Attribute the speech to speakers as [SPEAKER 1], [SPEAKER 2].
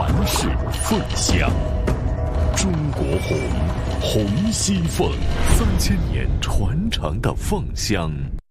[SPEAKER 1] 传世凤香。中国红，红熙凤，3000年传承的凤香。